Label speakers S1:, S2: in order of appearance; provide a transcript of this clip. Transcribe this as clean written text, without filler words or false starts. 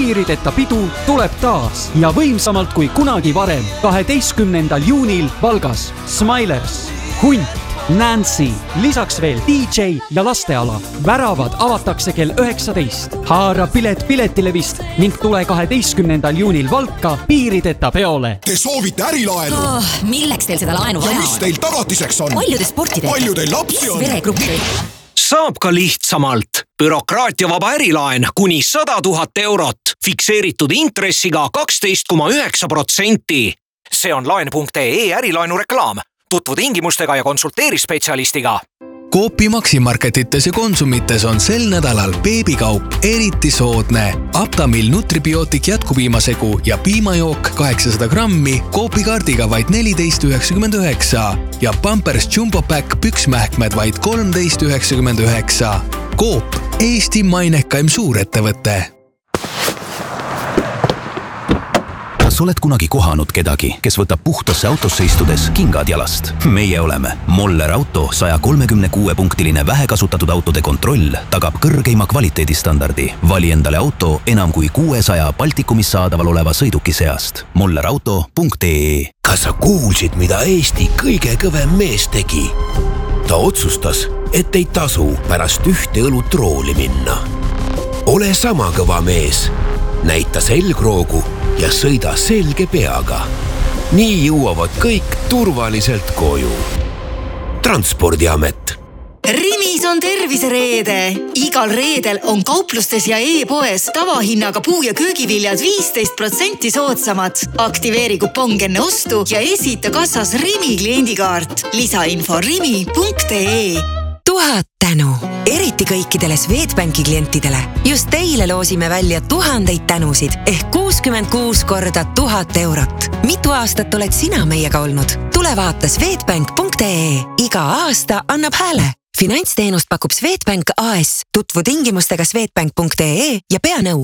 S1: piirideta pidu tuleb taas ja võimsamalt kui kunagi varem 12. juunil Valgas. Smilers, Hunt, Nancy, lisaks veel DJ ja lasteala. Väravad avatakse kell 19. Haara pilet Piletilevist ning tule 12. juunil Valka piirideta peole.
S2: Te soovite ärilaenu?
S3: Milleks teil seda laenu vaja?
S2: Ja mis teil tagatiseks on?
S3: Paljude sportidega.
S2: Palju teil lapsi on?
S3: Veregruppi.
S4: Saab ka lihtsamalt. Bürokraatiavaba ärilaen kuni 100 000 eurot. Fikseeritud intressiga 12,9%. See on laen.ee ärilaenu reklaam. Tutvu tingimustega ja konsulteeri spetsialistiga.
S5: Coopi Maximarketites ja Konsumites on sel nädalal beebikaup eriti soodne. Aptamil Nutribiotik jätkupiimasegu ja piimajook 800 grammi Coopi kaardiga vaid 14,99 ja Pampers Jumbo Pack püksmähkmed vaid 13,99. Coop, Eesti mainekaim suurettevõte.
S6: Kas oled kunagi kohanud kedagi, kes võtab puhtasse autosse istudes kingad jalast? Meie oleme. Moller Auto 136-punktiline vähekasutatud autode kontroll tagab kõrgeima kvaliteedistandardi. Vali endale auto enam kui 600 Baltikumis saadaval oleva sõiduki seast. mollerauto.ee.
S7: Kas sa kuulsid, mida Eesti kõige kõvem mees tegi? Ta otsustas, et ei tasu pärast ühte õlut rooli minna. Ole sama kõva mees. Näita selgroogu ja sõida selge peaga. Nii jõuavad kõik turvaliselt koju. Transpordiamet.
S8: Rimis on tervisereede. Igal reedel on kauplustes ja e-poes tavahinnaga puu- ja köögiviljad 15% soodsamad. Aktiveeri kupong enne ostu ja esita kassas Rimi kliendikaart. Lisainfo rimi.ee.
S9: 1000 tänu, eriti kõikidele Swedbanki klientidele. Just teile loosime välja 1000 tänusid ehk 66 korda 1000 eurot. Mitu aastat oled sina meiega olnud? Tule vaata swedbank.ee. Iga aasta annab hääle. Finantsteenust pakub Swedbank AS. Tutvu tingimustega swedbank.ee ja pea nõu.